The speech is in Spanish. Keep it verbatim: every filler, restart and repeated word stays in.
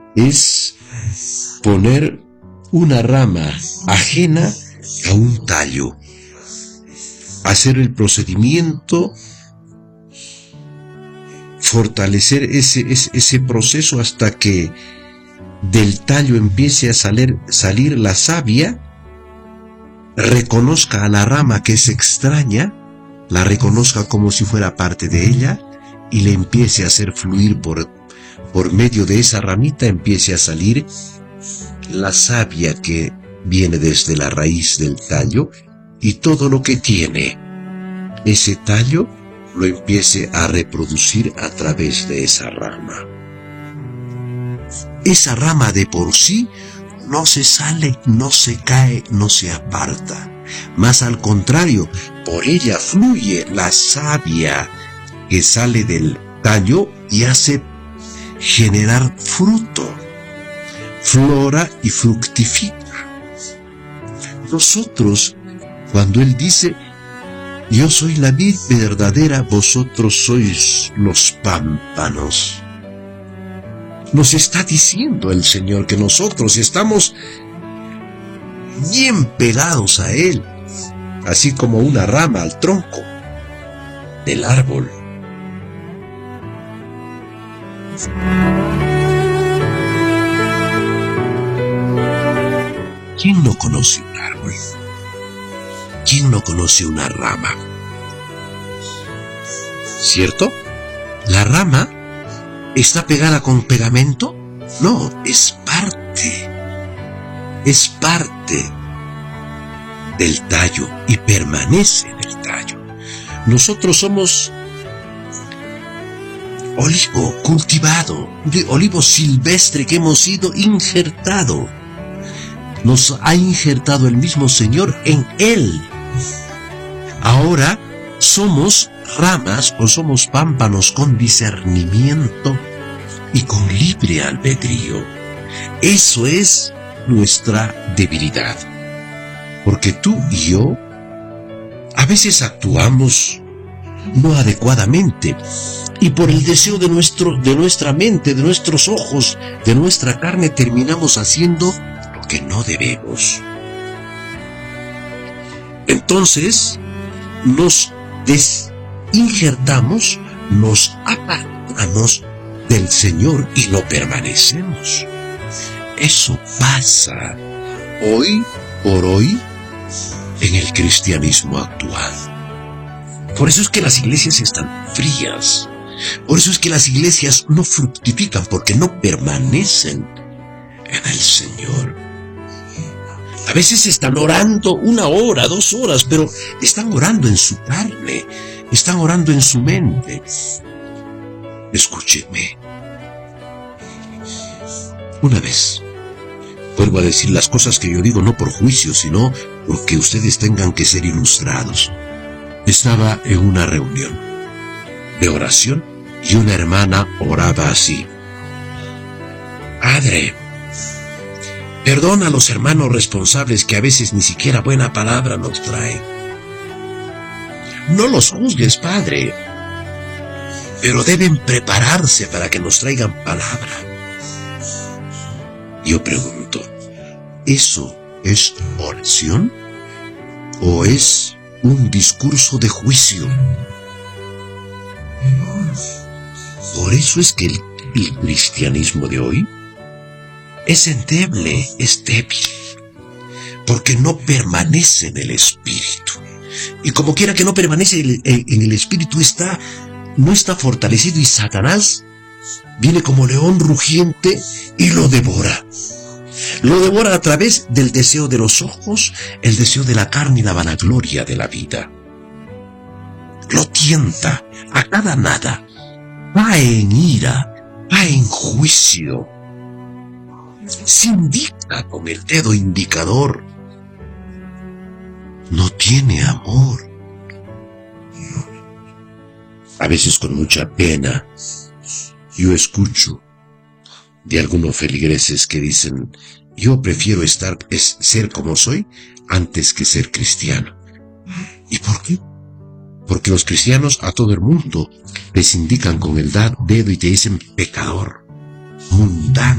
es poner una rama ajena a un tallo, hacer el procedimiento, fortalecer ese, ese, ese proceso hasta que del tallo empiece a salir, salir la savia, reconozca a la rama que es extraña, la reconozca como si fuera parte de ella y le empiece a hacer fluir por, por medio de esa ramita, empiece a salir la savia que viene desde la raíz del tallo, y todo lo que tiene ese tallo lo empiece a reproducir a través de esa rama. Esa rama de por sí no se sale, no se cae, no se aparta. Más al contrario, por ella fluye la savia que sale del tallo y hace generar fruto, flora y fructifica. Nosotros, cuando Él dice, yo soy la vid verdadera, vosotros sois los pámpanos, nos está diciendo el Señor que nosotros estamos bien pegados a Él, así como una rama al tronco del árbol. ¿Quién no conoce un árbol? ¿Quién no conoce una rama? ¿Cierto? La rama ¿está pegada con pegamento? No, es parte. Es parte del tallo y permanece en el tallo. Nosotros somos olivo cultivado, olivo silvestre que hemos sido injertado. Nos ha injertado el mismo Señor en Él. Ahora somos ramas o somos pámpanos con discernimiento y con libre albedrío. Eso es nuestra debilidad, porque tú y yo a veces actuamos no adecuadamente y por el deseo de, nuestro, de nuestra mente, de nuestros ojos, de nuestra carne, terminamos haciendo lo que no debemos. Entonces nos desinjertamos, nos apartamos del Señor y no permanecemos. Eso pasa hoy por hoy en el cristianismo actual. Por eso es que las iglesias están frías. Por eso es que las iglesias no fructifican, porque no permanecen en el Señor. A veces están orando una hora, dos horas, pero están orando en su carne, están orando en su mente. Escúcheme. Una vez, vuelvo a decir las cosas que yo digo no por juicio, sino porque ustedes tengan que ser ilustrados. Estaba en una reunión de oración y una hermana oraba así: Padre, perdona a los hermanos responsables que a veces ni siquiera buena palabra nos traen. No los juzgues, Padre, pero deben prepararse para que nos traigan palabra. Yo pregunto, ¿eso es oración o es un discurso de juicio? Por eso es que el, el cristianismo de hoy es endeble, es débil, porque no permanece en el Espíritu. Y como quiera que no permanece en, en el Espíritu, está, no está fortalecido, y Satanás viene como león rugiente y lo devora. Lo devora a través del deseo de los ojos, el deseo de la carne y la vanagloria de la vida. Lo tienta a cada nada. Va en ira, va en juicio. Se indica con el dedo indicador. No tiene amor. A veces con mucha pena yo escucho de algunos feligreses que dicen: yo prefiero estar, es, ser como soy antes que ser cristiano. ¿Y por qué? Porque los cristianos a todo el mundo les indican con el dedo y te dicen pecador, mundano.